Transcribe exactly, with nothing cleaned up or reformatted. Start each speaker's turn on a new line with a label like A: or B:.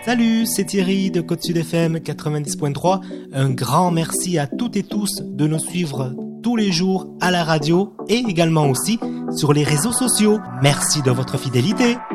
A: Salut, c'est Thierry de Côte Sud F M quatre-vingt-dix point trois. Un grand merci à toutes et tous de nous suivre tous les jours à la radio et également aussi sur les réseaux sociaux. Merci de votre fidélité.